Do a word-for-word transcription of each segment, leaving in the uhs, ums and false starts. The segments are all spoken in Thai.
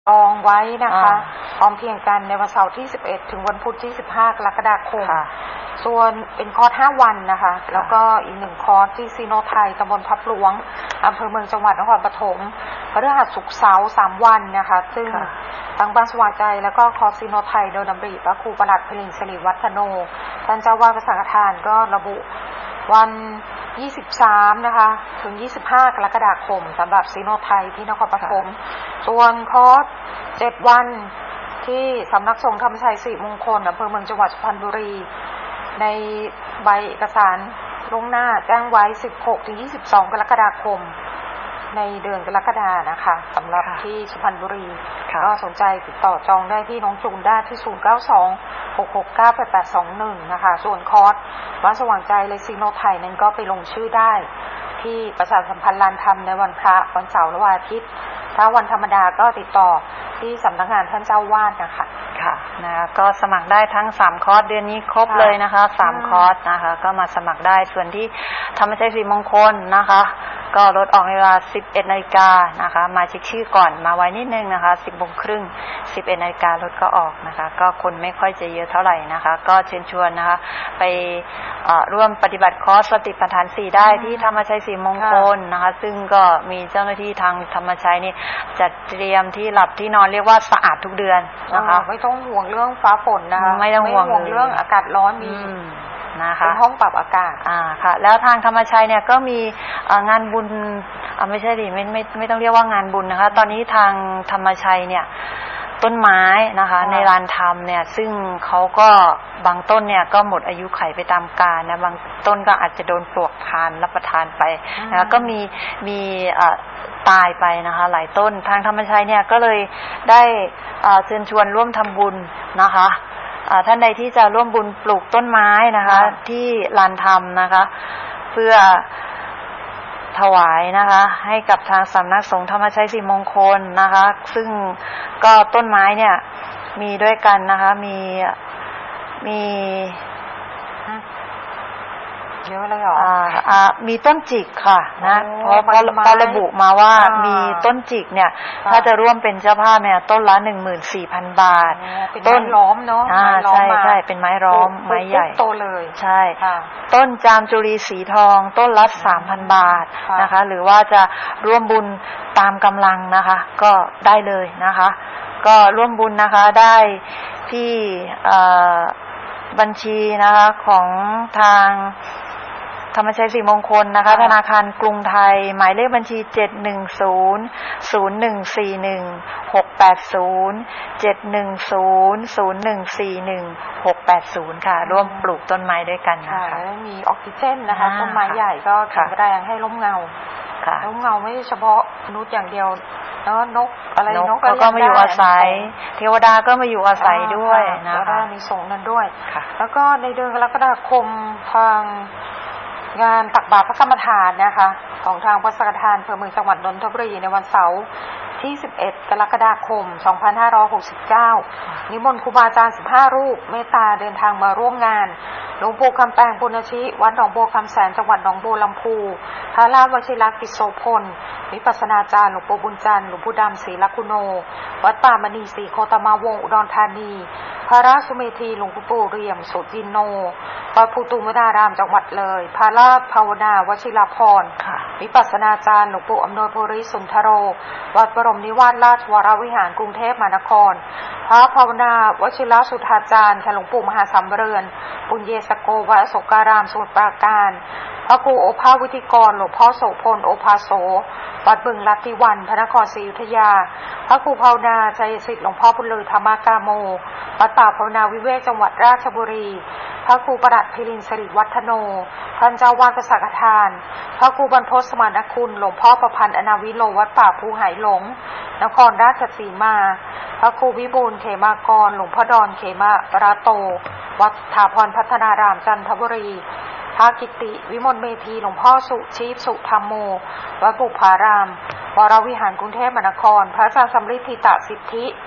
จองไว้นะคะพร้อมเพียงกันในวันเสาร์ที่สิบเอ็ดถึงวันพุธที่สิบห้ากรกฎาคมส่วนเป็นคอร์สห้าวันนะคะแล้วก็อีกหนึ่งคอร์สที่ซีโนไทยตำบลทับหลวงอำเภอเมืองจังหวัดนครปฐมพฤหัสศุกร์เสาร์สามวันนะคะซึ่งทั้งบ้านสว่างใจแล้วก็คอร์สซีโนไทยโดยดำริพระครูประหลัดพลินสิริวัฒโนท่านเจ้าวาดวัดสังฆทานก็ระบุวันยี่สิบสามนะคะถึงยี่สิบห้ากรกฎาคมสำหรับซีโนไทยที่นครปฐมส่วนคอร์สเจ็ดวันที่สำนักสงฆ์ธรรมชัยสิริมงคลอำเภอเมืองจังหวัดสุพรรณบุรีในใบเอกสารล่วงหน้าแจ้งไว้สิบหกถึงยี่สิบสองกรกฎาคมในเดือนกรกฎานะคะสำหรับที่สุพรรณบุรีก็สนใจติดต่อจองได้ที่น้องจูนได้ที่ศูนย์ เก้า สอง หก หก เก้า แปด แปด สอง หนึ่งนะคะส่วนคอร์สวัดสว่างใจและซีโนไทยนั้นก็ไปลงชื่อได้ที่ประชาสัมพันธ์ลานธรรมในวันพระวันเสาร์และวันอาทิตย์ถ้าวันธรรมดาก็ติดต่อที่สำนักงานท่านเจ้าวาดนะคะค่ะนะก็สมัครได้ทั้งสามคอร์สเดือนนี้ครบเลยนะคะสามคอร์สนะคะก็มาสมัครได้ส่วนที่ธรรมชัยสิริมงคลนะคะก็รถออกในเวลา สิบเอ็ดนาฬิกานะคะมาเช็คชื่อก่อนมาไว้นิดนึงนะคะ สิบโมงครึ่ง สิบเอ็ดนาฬิการถก็ออกนะคะก็คนไม่ค่อยจะเยอะเท่าไหร่นะคะก็เชิญชวนนะคะไปร่วมปฏิบัติคอร์สสติปัฏฐานสี่ได้ที่ธรรมชัยสิริมงคลนะคะซึ่งก็มีเจ้าหน้าที่ทางธรรมชัยนี่จัดเตรียมที่หลับที่นอนเรียกว่าสะอาดทุกเดือนนะคะไม่ต้องห่วงเรื่องฟ้าฝนนะคะไม่ต้องห่วงเรื่องอากาศร้อนมีนะคะเป็นห้องปรับอากาศอ่าค่ะแล้วทางธรรมชัยเนี่ยก็มีงานบุญอ่าไม่ใช่ดิไม่ไม่ไม่ต้องเรียกว่างานบุญนะคะตอนนี้ทางธรรมชัยเนี่ยต้นไม้นะคะในลานธรรมเนี่ยซึ่งเขาก็บางต้นเนี่ยก็หมดอายุไขไปตามกาลนะบางต้นก็อาจจะโดนปลวกทานรับประทานไปนะคะก็มีมีตายไปนะคะหลายต้นทางธรรมชัยเนี่ยก็เลยได้เชิญชวนร่วมทำบุญนะคะท่านใดที่จะร่วมบุญปลูกต้นไม้นะคะที่ลานธรรมนะคะเพื่อถวายนะคะให้กับทางสำนักสงฆ์ธรรมชัยสิริมงคลนะคะซึ่งก็ต้นไม้เนี่ยมีด้วยกันนะคะมีมีเยอะเลยเหรออ่าอ่ามีต้นจิกค่ะนะเพราะเพราะระบุมาว่ามีต้นจิกเนี่ยถ้าจะร่วมเป็นเจ้าภาพเนี่ยต้นละ หนึ่งหมื่นสี่พัน บาทต้นล้อมเนาะอ่าใช่ใช่เป็นไม้ล้อมไม้ใหญ่โตเลยใช่ต้นจามจุลีสีทองต้นละ สามพัน บาทนะคะหรือว่าจะร่วมบุญตามกำลังนะคะก็ได้เลยนะคะก็ร่วมบุญนะคะได้ที่บัญชีนะคะของทางธรรมชัยสิริมงคลนะคะธนาคารกรุงไทยหมายเลขบัญชีเจ็ด หนึ่ง ศูนย์ ศูนย์ หนึ่ง สี่ หนึ่ง หก แปด ศูนย์ เจ็ด หนึ่ง ศูนย์ ศูนย์ หนึ่ง สี่ หนึ่ง หก แปด ศูนย์ค่ะร่วมปลูกต้นไม้ด้วยกันนะคะแล้วมีออกซิเจนนะคะต้นไม้ใหญ่ก็แข็งแรงให้ร่มเงาร่มเงาไม่เฉพาะมนุษย์อย่างเดียวแล้วนกอะไรนกก็มาอยู่อาศัยเทวดาก็มาอยู่อาศัยด้วยนะคะแล้วก็มีสงฆ์นั้นด้วยแล้วก็ในเดือนกรกฎาคมทางงานตักบาตรพระกรรมฐานนะคะของทางวัดสังฆทานอำเภอเมืองจังหวัดนนทบุรีในวันเสาร์ที่สิบเอ็ดกรกฎาคมสองพันห้าร้อยหกสิบเก้านิมนต์ครูบาอาจารย์สิบห้ารูปเมตตาเดินทางมาร่วมงานหลวงปู่คำแปงปุณชิวัดหนองบัวคำแสนจังหวัดหนองบัวลำพูพระราชวชิรกิจโสพลวิปัสสนาจารย์หลวงปู่บุญจันทร์หลวงปู่ดำศรีลักขุโนวัดป่ามณีศรีโคตมาวงศ์อุดรธานีพระราชสุเมธีหลวงปู่เรียมโสติโนวัดภูตุมดารามจังหวัดเลยพระราชภาวนาวชิรพรวิปัสสนาจารย์หลวงปู่อำนวยโพริสุนทโรวัดบรมนิวาสราชวรวิหารกรุงเทพมหานครพระภาวนาวชิรสุทธาจารย์หลวงปู่มหาสัมเรือนปุญเยสโกวัดอโศการามสมุทรปราการพระครูโอภาสวิธิกรหลวงพ่อโสพลโอภาโสวัดบึงลัทธิวันพระนครศรีอยุธยาพระครูภาวนาชัยสิทธิ์หลวงพ่อบุญลือธรรมกาโมวัดป่าภาวนาวิเวกจังหวัดราชบุรีพระครูประหลัดพิรินสิริวัฒโนท่านเจ้าวาดวัดสังฆทานพระครูบรรพตสมานคุณหลวงพ่อประพันธ์อนาวิโลวัดป่าภูไหหลงนครราชสีมาพระครูวิบูลย์เขมากรหลวงพ่อดอนเขมาปราโตวัดถาพรพัฒนารามจันทบุรีพระกิติวิมลเมธีหลวงพ่อสุชีพสุธรรมโมวัดบุพารามวรวิหารกรุงเทพมหานครพระอาจารย์สำริดทิตะสิทธิพ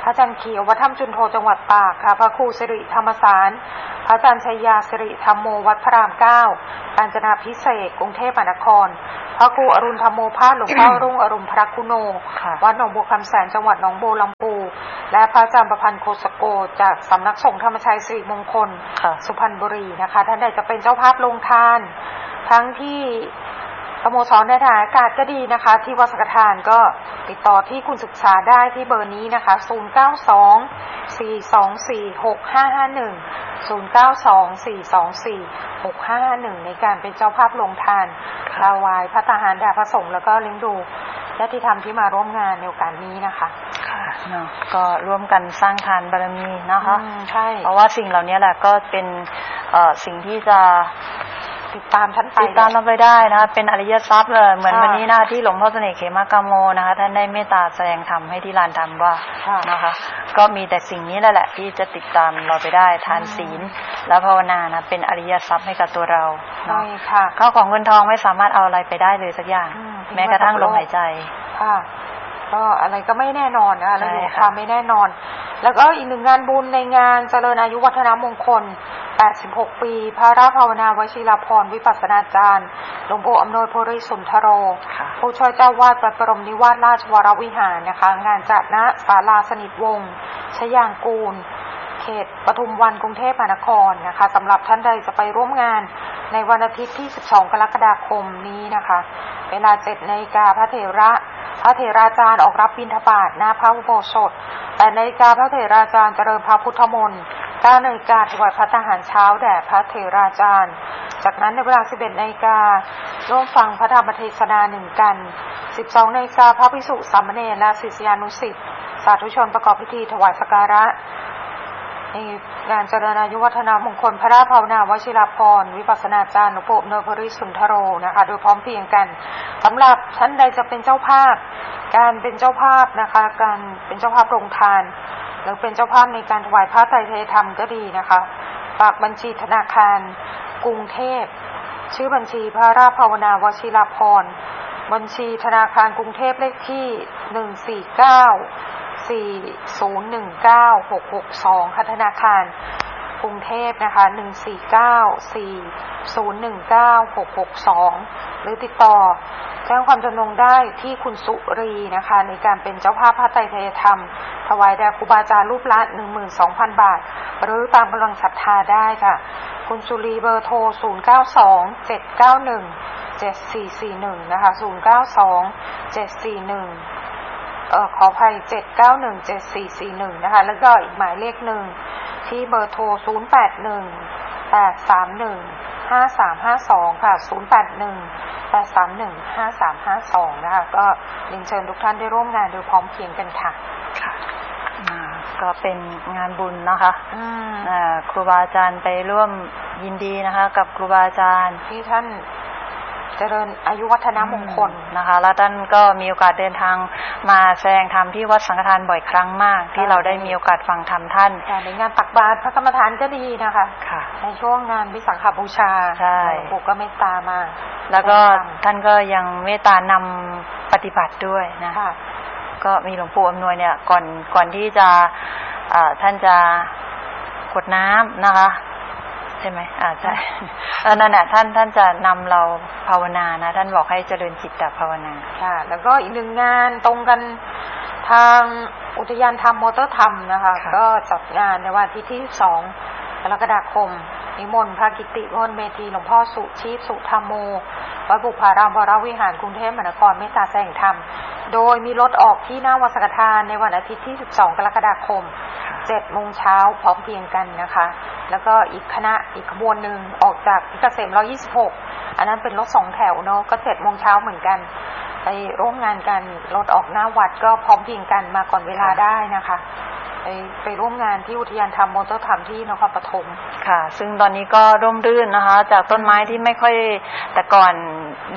ระอาจารย์เขียววัดถ้ำจุนโธจังหวัดตากค่ะพระครูสิริธรรมสารพระอาจารย์ชัยยาสิริธรรมโมวัดพระรามเก้ากาญจนาภิเษกกรุงเทพมหานครพระครูอรุณธรรมโมภาสหลวงพ่อรุ่งอรุณพระคุโนวัดหนองบัวคำแสนจังหวัดหนองบัวลำพูและพระอาจารย์ประพันธ์โคสโกจากสำนักสงฆ์ธรรมชัยสิริมงคลสุพรรณบุรีนะคะท่านใดจะเป็นเจ้าภาพลงทานทั้งที่สโมสรในทหารอากาศก็ดีนะคะที่วัดสังฆทานก็ติดต่อที่คุณศึกษาได้ที่เบอร์นี้นะคะศูนย์ เก้า สอง สี่ สอง สี่ หก ห้า ห้า หนึ่ง ศูนย์ เก้า สอง สี่ สอง สี่ หก ห้า ห้า หนึ่งในการเป็นเจ้าภาพลงทานถวายพระทหารแด่พระสงฆ์แล้วก็เลี้ยงดูญาติธรรมที่มาร่วมงานในโอกาสนี้นะคะค่ะเนาะก็ร่วมกันสร้างทานบารมีนะคะใช่เพราะว่าสิ่งเหล่านี้แหละก็เป็นเอ่อสิ่งที่จะติดตามท่านไปติดตามเราไปได้นะคะเป็นอริยทรัพย์เลยเหมือนวันนี้นะที่หลวงพ่อเสน่ห์เขมากามโมนะคะท่านได้เมตตาแสดงธรรมให้ที่ลานธรรมว่านะคะก็มีแต่สิ่งนี้แหละที่จะติดตามเราไปได้ทานศีลและภาวนานะเป็นอริยทรัพย์ให้กับตัวเราใช่ค่ะข้าวของเงินทองไม่สามารถเอาอะไรไปได้เลยสักอย่างแม้กระทั่งลมหายใจค่ะก็อะไรก็ไม่แน่นอนนะคะเราอยู่ความไม่แน่นอนแล้วก็อีกหนึ่งงานบุญในงานเจริญอายุวัฒนมงคลแปดสิบหกปีพระราภาวนาวชิราพรวิปัสสนาจารย์หลวงปู่อำนวยโพธิสุนทโรผู้ช่วยเจ้าวาดวัดบรมนิวาสราชวรวิหารนะคะงานจัดณศาลาสนิทวงศ์ชยางกูลเขตปทุมวันกรุงเทพมหานครนะคะสำหรับท่านใดจะไปร่วมงานในวันอาทิตย์ที่สิบสองกรกฎาคมนี้นะคะเวลา เจ็ดนาฬิกาพระเถระพระเถราจารย์ออกรับบิณฑบาตหน้าพระอุโบสถแปดนาฬิกาพระเถราจารย์เจริญพระพุทธมนต์เก้านาฬิกาถวายพระทหารเช้าแด่พระเถราจารย์จากนั้นในเวลาสิบเอ็ดนาฬิการ่วมฟังพระธรรมเทศนาหนึ่งกันสิบสองนาฬิกาพระภิกษุสามเณรและศิษยานุศิษย์สาธุชนประกอบพิธีถวายสักการะในงานเจริญอายุวัฒนมงคลพระราภาวนาวชิราพรวิปัสสนาจารย์หลวงปู่อำนวยโพธิสุนทโรนะคะโดยพร้อมเพรียงกันสำหรับท่านใดจะเป็นเจ้าภาพการเป็นเจ้าภาพนะคะการเป็นเจ้าภาพโรงทานหรือเป็นเจ้าภาพในการถวายผ้าไตรเทธรรมก็ดีนะคะฝากบัญชีธนาคารกรุงเทพชื่อบัญชีพระราภาวนาวชิราพรบัญชีธนาคารกรุงเทพเลขที่หนึ่งสี่เก้าสี่ ศูนย์ หนึ่ง เก้า หก หก สองธนาคารกรุงเทพนะคะหนึ่งสี่เก้าสี่ ศูนย์ หนึ่ง เก้า หก หก สองหรือติดต่อแจ้งความจำนงได้ที่คุณสุรีนะคะในการเป็นเจ้าภาพพระไตรไทยธรรมถวายแด่ครูบาอาจารย์รูปละ หนึ่งหมื่นสองพัน บาทหรือตามกำลังศรัทธาได้ค่ะคุณสุรีเบอร์โทรศูนย์ เก้า สอง เจ็ด เก้า หนึ่ง เจ็ด สี่ สี่ หนึ่งนะคะศูนย์ เก้า สอง เจ็ด สี่ หนึ่งเอ่อขออภัยเจ็ด เก้า หนึ่ง เจ็ด สี่ สี่ หนึ่งนะคะแล้วก็อีกหมายเลขหนึ่งที่เบอร์โทรศูนย์ แปด หนึ่ง แปด สาม หนึ่ง ห้า สาม ห้า สองค่ะศูนย์ แปด หนึ่ง แปด สาม หนึ่ง ห้า สาม ห้า สองนะคะก็เรียนเชิญทุกท่านได้ร่วมงานโดยพร้อมเพรียงกันค่ะค่ะก็เป็นงานบุญนะคะอ่าครูบาอาจารย์ไปร่วมยินดีนะคะกับครูบาอาจารย์ที่ท่านเจริญอายุวัฒนมงคลนะคะแล้วท่านก็มีโอกาสเดินทางมาแสดงธรรมที่วัดสังฆทานบ่อยครั้งมากที่เราได้มีโอกาสฟังธรรมท่านในงานตักบาตรพระกรรมฐานก็ดีนะคะค่ะในช่วงงานวิสาขบูชาใช่หลวงปู่ก็เมตตามาแล้วก็ท่านก็ยังเมตตานำปฏิบัติด้วยนะก็มีหลวงปู่อำนวยเนี่ยก่อนก่อนที่จะท่านจะกดน้ำนะคะใช่ไหมอ่าใช่นั่นแหละท่านท่านจะนำเราภาวนานะท่านบอกให้เจริญจิตตภาวนาค่ะแล้วก็อีกหนึ่งงานตรงกันทางอุทยานธรรมมอเตอร์ธรรมนะคะก็จัดงานในวันอาทิตย์ที่สองกรกฎาคมนิมนต์พระกิติมนต์เมธีหลวงพ่อสุชีพสุธรรมโมวัดบุพารามวรวิหารกรุงเทพมหานครเมตตาแสดงธรรมโดยมีรถออกที่หน้าวัดสังฆทานในวันอาทิตย์ที่สิบสองกรกฎาคม เจ็ดโมงเช้าพร้อมเพรียงกันนะคะแล้วก็อีกคณะอีกขบวนนึงออกจากเกษมหนึ่งร้อยยี่สิบหกอันนั้นเป็นรถสองแถวเนาะก็เจ็ดโมงเช้าเหมือนกันไปร่วมงานกันรถออกหน้าวัดก็พร้อมเพรียงกันมาก่อนเวลาได้นะคะไปไปร่วมงานที่อุทยานธรรมมอเตอร์ธรรมที่นครปฐมค่ะซึ่งตอนนี้ก็ร่มรื่นนะคะจากต้นไม้ที่ไม่ค่อยแต่ก่อนเรียกว่า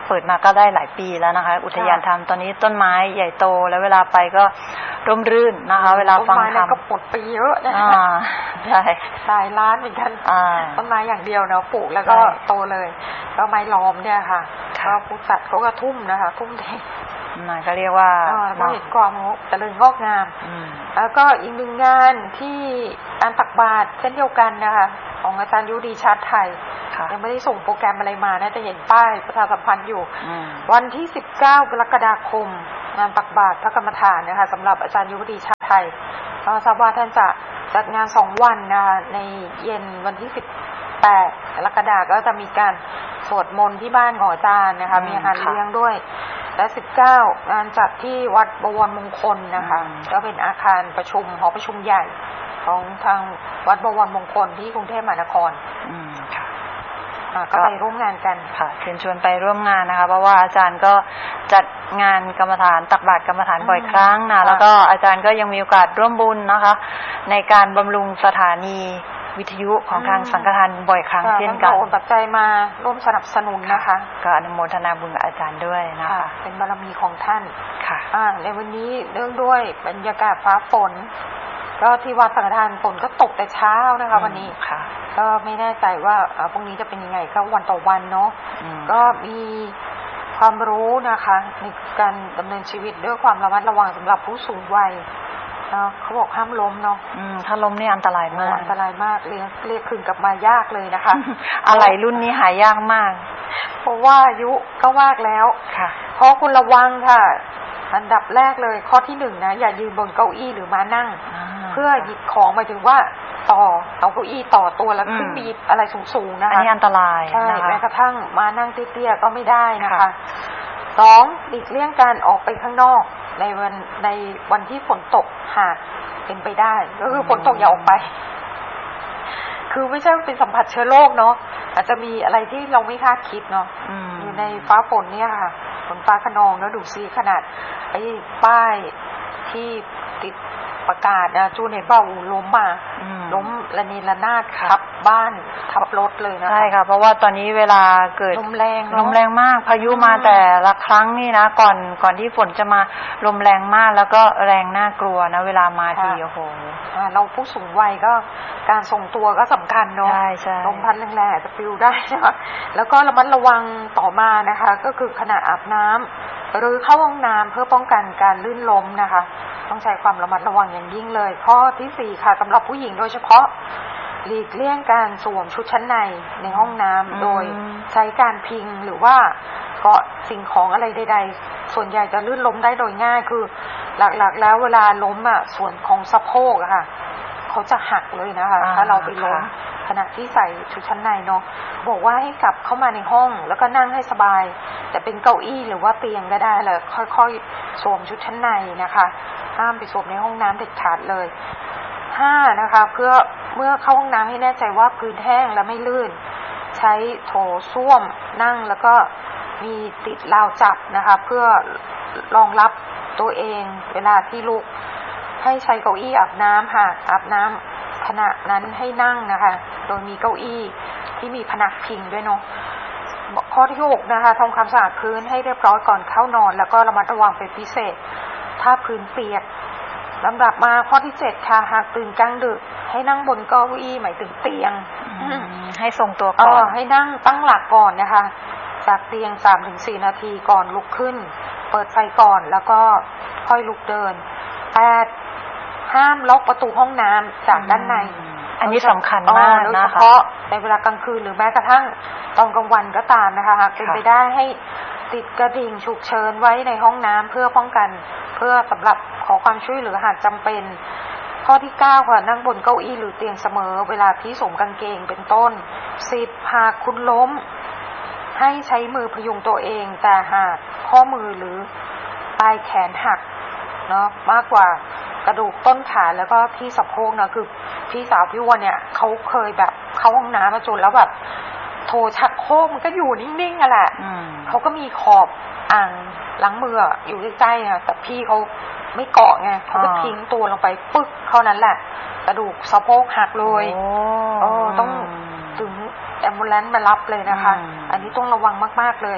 เปิดมาก็ได้หลายปีแล้วนะคะอุทยานธรรมตอนนี้ต้นไม้ใหญ่โตแล้วเวลาไปก็ร่มรื่นนะคะเวลาฟังธรรมก็หมดไปเยอะนะใช่หลายล้านเหมือนกันต้นไม้อย่างเดียวเนาะปลูกแล้วก็โตเลยก็ไม้ล้อมเนี่ยค่ะก็ผู้จัดเขาก็ทุ่มนะคะทุ่มเทมันก็เรียกว่าก็เห็นความเจริญงอกงามแล้วก็อีกหนึ่งงานที่การตักบาตรเช่นเดียวกันนะคะของอาจารย์ยุดีชาติไทยยังไม่ได้ส่งโปรแกรมอะไรมานะแต่เห็นป้ายประชาสัมพันธ์อยู่วันที่สิบเก้ากรกฎาคมงานตักบาตรพระกรรมฐานนะคะสำหรับอาจารย์ยุดีชาติไทยก็ทราบว่าท่านจะจัดงานสองวันนะคะในเย็นวันที่สิบแปดกรกฎาคมก็จะมีการสวดมนต์ที่บ้านของอาจารย์นะคะมีอาหารเลี้ยงด้วยและสิบเก้างานจัดที่วัดบวรมงคลนะคะก็เป็นอาคารประชุมหอประชุมใหญ่ของทางวัดบวรมงคลที่กรุงเทพมหานครอืมค่ะก็ไปร่วมงานกันค่ะเชิญชวนไปร่วมงานนะคะเพราะว่าอาจารย์ก็จัดงานกรรมฐานตักบาตรกรรมฐานบ่อยครั้งนะแล้วก็อาจารย์ก็ยังมีโอกาสร่วมบุญนะคะในการบำรุงสถานีวิทยุของทางสังฆทานบ่อยครั้งเช่นกันโอนปัจจัยมาร่วมสนับสนุนนะคะก็อนุโมทนาบุญกับอาจารย์ด้วยนะคะเป็นบารมีของท่านค่ะในวันนี้เนื่องด้วยบรรยากาศฟ้าฝนก็ที่วัดสังฆทานฝนก็ตกแต่เช้านะคะวันนี้ค่ะก็ไม่แน่ใจว่าพรุ่งนี้จะเป็นยังไงก็วันต่อวันเนาะก็มีความรู้นะคะในการดำเนินชีวิตด้วยความระมัดระวังสำหรับผู้สูงวัยเขาบอกห้ามล้มเนาะถ้าล้มนี่อันตรายมากอันตรายมากเรียกเรียกคืนกลับมายากเลยนะคะอะไรรุ่นนี้หายากมากเพราะว่าอายุก็มากแล้วค่ะเพราะคุณระวังค่ะอันดับแรกเลยข้อที่หนึ่งนะอย่ายืนบนเก้าอี้หรือมานั่งเพื่อหยิบของหมายถึงว่าต่อเอาเก้าอี้ต่อตัวแล้วขึ้นบีบอะไรสูงๆนะคะอันนี้อันตรายใช่แม้กระทั่งมานั่งเตี้ยๆก็ไม่ได้นะคะสองหลีกเลี่ยงการออกไปข้างนอกในวันในวันที่ฝนตกหากเป็นไปได้ก็คือฝนตกอย่าออกไปคือไม่ใช่เป็นสัมผัสเชื้อโรคเนาะอาจจะมีอะไรที่เราไม่คาดคิดเนาะอยู่ในฟ้าฝนเนี่ยค่ะฝนฟ้าคะนองแล้วดูซิขนาดไอ้ป้ายที่ติดประกาศนะจูนเห็นเปล่าล้มมาล้มระเนระนาดทับบ้านทับรถเลยนะใช่ค่ะเพราะว่าตอนนี้เวลาเกิดลมแรงลมแรงมากพายุมาแต่ละครั้งนี่นะก่อนก่อนที่ฝนจะมาลมแรงมากแล้วก็แรงน่ากลัวนะเวลามาทีโอ้โหเราผู้สูงวัยก็การทรงตัวก็สำคัญเนาะลมพัดแรงๆจะปลิวได้นะคะแล้วก็ระมัดระวังต่อมานะคะก็คือขณะอาบน้ำหรือเข้าห้องน้ำเพื่อป้องกันการลื่นล้มนะคะต้องใช้ความระมัดระวังอย่างยิ่งเลยข้อที่สี่ค่ะสำหรับผู้หญิงโดยเฉพาะหลีกเลี่ยงการสวมชุดชั้นในในห้องน้ำโดยใช้การพิงหรือว่าเกาะสิ่งของอะไรใดๆส่วนใหญ่จะลื่นล้มได้โดยง่ายคือหลักๆแล้วเวลาล้มอ่ะส่วนของสะโพกอะค่ะเขาจะหักเลยนะคะถ้าเราไปล้มขณะที่ใส่ชุดชั้นในเนาะบอกว่าให้กลับเข้ามาในห้องแล้วก็นั่งให้สบายแต่เป็นเก้าอี้หรือว่าเตียงก็ได้เลยค่อยๆสวมชุดชั้นในนะคะห้ามไปสวมในห้องน้ำเด็ดขาดเลยห้านะคะเพื่อเมื่อเข้าห้องน้ำให้แน่ใจว่าพื้นแห้งและไม่ลื่นใช้โถส้วมนั่งแล้วก็มีติดราวจับนะคะเพื่อรองรับตัวเองเวลาที่ลุกให้ใช้เก้าอี้อาบน้ำค่ะอาบน้ำขณะนั้นให้นั่งนะคะโดยมีเก้าอี้ที่มีพนักพิงด้วยเนาะข้อที่หกนะคะทำความสะอาดพื้นให้เรียบร้อยก่อนเข้านอนแล้วก็ระมัดระวังเป็นพิเศษถ้าพื้นเปียกลำดับมาข้อที่เจ็ดค่ะหากตื่นกลางดึกให้นั่งบนเก้าอี้หมายถึงเตียงให้ทรงตัวก่อนให้นั่งตั้งหลักก่อนนะคะจากเตียง สามถึงสี่ นาทีก่อนลุกขึ้นเปิดไฟก่อนแล้วก็ค่อยลุกเดินแปดห้ามล็อกประตูห้องน้ำจากด้านในอันนี้สำคัญมากนะคะโดยเฉพาะในเวลากลางคืนหรือแม้กระทั่งตอนกลางวันก็ตามนะคะหากเป็นไปได้ให้ติดกระดิ่งฉุกเฉินไว้ในห้องน้ำเพื่อป้องกันเพื่อสำหรับขอความช่วยเหลือหากจำเป็นข้อที่เก้าค่ะนั่งบนเก้าอี้หรือเตียงเสมอเวลาที่สวมกางเกงเป็นต้นสิบหากคุณล้มให้ใช้มือพยุงตัวเองแต่หากข้อมือหรือปลายแขนหักเนาะมากกว่ากระดูกต้นขาแล้วก็ที่สะโพกนะคือพี่สาวพี่วันเนี่ยเขาเคยแบบเข้าห้องน้ำมาจนแล้วแบบโถชักโครกมันก็อยู่นิ่งๆอ่ะแหละเขาก็มีขอบอ่างล้างมืออยู่ใกล้ๆค่ะแต่พี่เขาไม่เกาะไงเขาก็ทิ้งตัวลงไปปึ๊กเท่านั้นแหละกระดูกสะโพกหักเลยโอ้ต้องถึงแอมบูเลนซ์มารับเลยนะคะอันนี้ต้องระวังมากๆเลย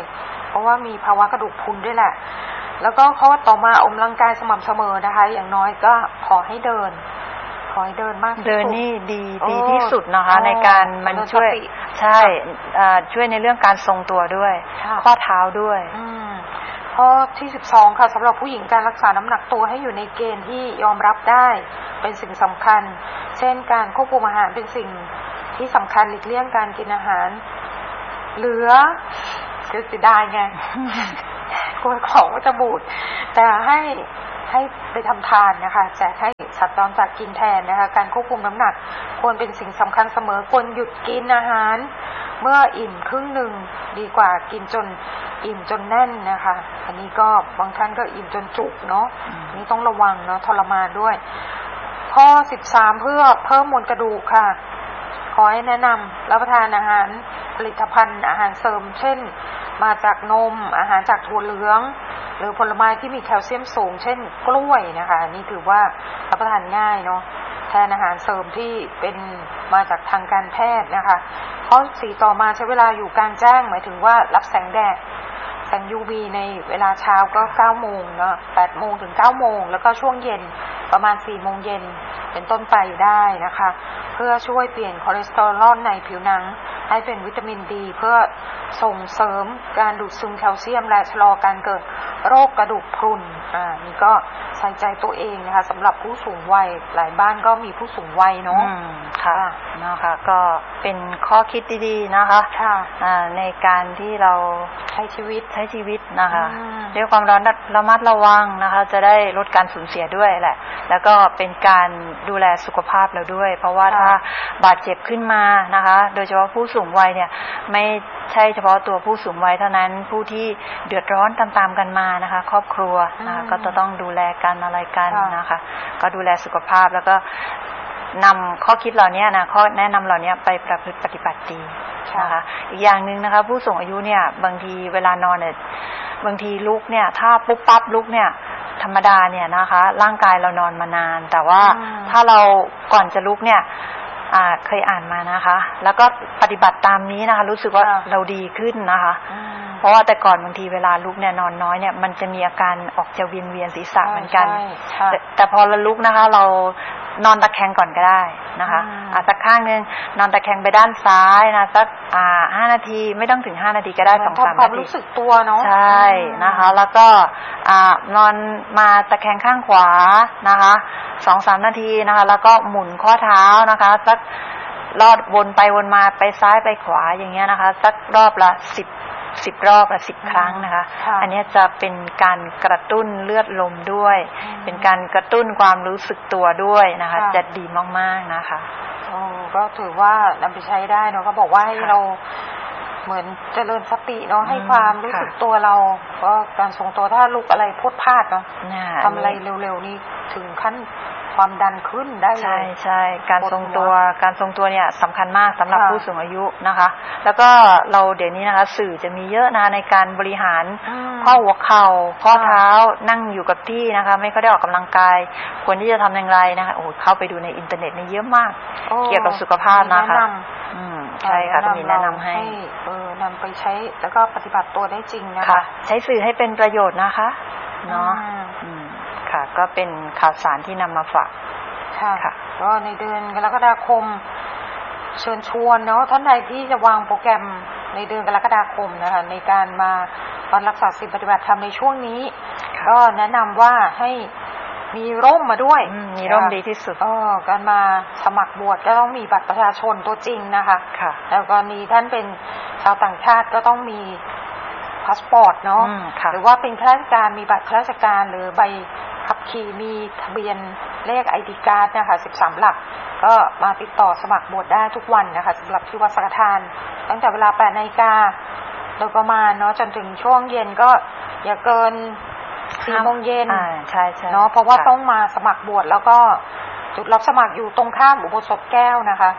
เพราะว่ามีภาวะกระดูกพรุนด้วยแหละแล้วก็ข้อต่อมาออกกำลังกายสม่ำเสมอนะคะอย่างน้อยก็ขอให้เดินขอให้เดินมากที่สุดเดินนี่ดีดีที่สุดนะคะในการมันช่วยใช่ช่วยในเรื่องการทรงตัวด้วยข้อเท้าด้วยข้อที่สิบสองค่ะสำหรับผู้หญิงการรักษาน้ำหนักตัวให้อยู่ในเกณฑ์ที่ยอมรับได้เป็นสิ่งสำคัญเช่นการควบคุมอาหารเป็นสิ่งที่สำคัญหลีกเลี่ยงการกินอาหารเหลือคือจะได้ไงกลัวของว่าจะบูดแต่ให้ให้ไปทำทานนะคะแจกให้สัตว์จรจัดกินแทนนะคะการควบคุมน้ำหนักควรเป็นสิ่งสำคัญเสมอควรหยุดกินอาหารเมื่ออิ่มครึ่งหนึ่งดีกว่ากินจนอิ่มจนแน่นนะคะอันนี้ก็บางท่านก็อิ่มจนจุกเนาะนี่ต้องระวังเนาะทรมานด้วยข้อสิบสามเพื่อเพิ่มมวลกระดูกค่ะขอให้แนะนำรับประทานอาหารผลิตภัณฑ์อาหารเสริมเช่นมาจากนมอาหารจากถั่วเหลืองหรือผลไม้ที่มีแคลเซียมสูงเช่นกล้วยนะคะนี่ถือว่ารับประทานง่ายเนาะแทนอาหารเสริมที่เป็นมาจากทางการแพทย์นะคะข้อสี่ต่อมาใช้เวลาอยู่กลางแจ้งหมายถึงว่ารับแสงแดดแสง ยู วี ในเวลาเช้าก็เก้าโมงเนาะแปดโมงถึงเก้าโมงแล้วก็ช่วงเย็นประมาณสี่โมงเย็นเป็นต้นไปได้นะคะเพื่อช่วยเปลี่ยนคอเลสเตอรอลในผิวหนังให้เป็นวิตามินดีเพื่อส่งเสริมการดูดซึมแคลเซียมและชะลอการเกิดโรคกระดูกพรุนอ่านี่ก็ใส่ใจตัวเองนะคะสำหรับผู้สูงวัยหลายบ้านก็มีผู้สูงวัยเนาะค่ะนะคะก็เป็นข้อคิดดีๆนะคะค่ะในการที่เราใช้ชีวิตใช้ชีวิตนะคะด้วยความระมัดระวังนะคะจะได้ลดการสูญเสียด้วยแหละแล้วก็เป็นการดูแลสุขภาพเราด้วยเพราะว่าถ้าบาดเจ็บขึ้นมานะคะโดยเฉพาะผู้สูงวัยเนี่ยไม่ใช่เฉพาะตัวผู้สูงวัยเท่านั้นผู้ที่เดือดร้อนตามๆกันมานะคะครอบครัวนะคะก็จะต้องดูแลกันอะไรกันนะคะก็ดูแลสุขภาพแล้วก็นำข้อคิดเหล่านี้นะข้อแนะนำเหล่านี้ไปประพฤติปฏิบัติดีนะคะอีกอย่างหนึ่งนะคะผู้สูงอายุเนี่ยบางทีเวลานอนเนี่ยบางทีลุกเนี่ยถ้าปุ๊บปั๊บลุกเนี่ยธรรมดาเนี่ยนะคะร่างกายเรานอนมานานแต่ว่าถ้าเราก่อนจะลุกเนี่ยอ่าเคยอ่านมานะคะแล้วก็ปฏิบัติตามนี้นะคะรู้สึกว่าเราดีขึ้นนะคะเพราะว่าแต่ก่อนบางทีเวลาลุกเนี่ยนอนน้อยเนี่ยมันจะมีอาการออกจะเวียนเวียนศีรษะเหมือนกันแต่แต่พอเราลุกนะคะเรานอนตะแคงก่อนก็ได้นะคะอ่าสักข้างนึงนอนตะแคงไปด้านซ้ายนะสักอ่าห้านาทีไม่ต้องถึงห้านาทีก็ได้ สองถึงสาม นาทีความรู้สึกตัวเนาะใช่นะคะแล้วก็อ่านอนมาตะแคงข้างขวานะคะ สองถึงสาม นาทีนะคะแล้วก็หมุนข้อเท้านะคะสักรอบวนไปวนมาไปซ้ายไปขวาอย่างเงี้ยนะคะสักรอบละสิบสิบรอบละสิบครั้งนะคะอันนี้จะเป็นการกระตุ้นเลือดลมด้วยเป็นการกระตุ้นความรู้สึกตัวด้วยนะคะจะดีมากๆนะคะโอ้ก็ถือว่านำไปใช้ได้เนาะเขาบอกว่าให้เราเหมือนเจริญสติเนาะให้ความรู้สึกตัวเราก็การทรงตัวถ้าลุกอะไรพลดพลาดเนาะทำอะไรเร็วๆนี่ถึงขั้นความดันขึ้นได้เลยใช่ใช่การทรงตัวการทรงตัวเนี่ยสำคัญมากสำหรับผู้สูงอายุนะคะแล้วก็เราเดี๋ยวนี้นะคะสื่อจะมีเยอะนะในการบริหารข้อหัวเข่าข้อเท้านั่งอยู่กับที่นะคะไม่ค่อยได้ออกกำลังกายควรที่จะทำอย่างไรนะคะโอ้เข้าไปดูในอินเทอร์เน็ตนี่เยอะมากเกี่ยวกับสุขภาพนะคะอืมใช่ค่ะมีแนะนำให้เออนำไปใช้แล้วก็ปฏิบัติตัวได้จริงนะคะใช้สื่อให้เป็นประโยชน์นะคะเนาะค่ะก็เป็นข่าวสารที่นำมาฝากค่ะก็ในเดือนกรกฎาคมเชิญชวนเนาะท่านใดที่จะวางโปรแกรมในเดือนกรกฎาคมนะคะในการมาตอนรักษาศีลปฏิบัติธรรมในช่วงนี้ก็แนะนำว่าให้มีร่มมาด้วยมีร่มดีที่สุดก็การมาสมัครบวชก็ต้องมีบัตรประชาชนตัวจริงนะคะแล้วก็นี้ท่านเป็นชาวต่างชาติก็ต้องมีพาสปอร์ตเนาะหรือว่าเป็นข้าราชการมีบัตรข้าราชการหรือใบขับขี่มีทะเบียนเลข ไอ ดี การ์ดนะคะสิบสามหลักก็มาติดต่อสมัครบวชได้ทุกวันนะคะสำหรับที่วัดสังฆทานตั้งแต่เวลา แปดนาฬิกาโดยประมาณเนาะจนถึงช่วงเย็นก็อย่าเกิน สี่โมงเย็นใช่ๆเนาะเพราะว่าต้องมาสมัครบวชแล้วก็จุดรับสมัครอยู่ตรงข้ามอุโบสถแก้วนะคะ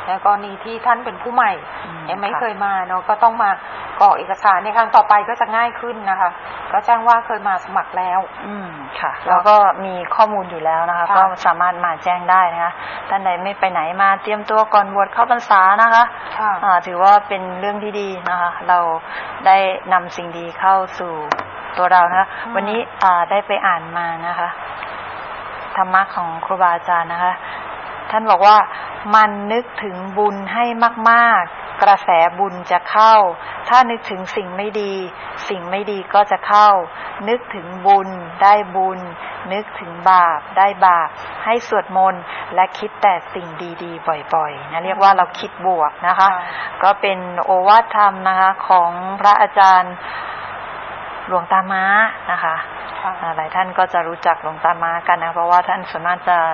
ในกรณีที่ท่านเป็นผู้ใหม่ยังไม่เคยมาเนาะก็ต้องมากรอกเอกสารในครั้งต่อไปก็จะง่ายขึ้นนะคะก็แจ้งว่าเคยมาสมัครแล้วอืมค่ะแล้วก็มีข้อมูลอยู่แล้วนะคะก็สามารถมาแจ้งได้นะคะท่านใดไม่ไปไหนมาเตรียมตัวก่อนบวชเข้าพรรษานะคะอ่าถือว่าเป็นเรื่องที่ดีนะคะเราได้นำสิ่งดีเข้าสู่ตัวเรานะคะวันนี้อ่าได้ไปอ่านมานะคะธรรมะของครูบาอาจารย์นะคะท่านบอกว่ามันนึกถึงบุญให้มากๆกระแสบุญจะเข้าถ้านึกถึงสิ่งไม่ดีสิ่งไม่ดีก็จะเข้านึกถึงบุญได้บุญนึกถึงบาปได้บาปให้สวดมนต์และคิดแต่สิ่งดีๆบ่อยๆนะเรียกว่าเราคิดบวกนะคะก็เป็นโอวาทธรรมนะคะของพระอาจารย์หลวงตาม้านะคะหลายท่านก็จะรู้จักหลวงตาม้ากันนะเพราะว่าท่านส่วนมากจะ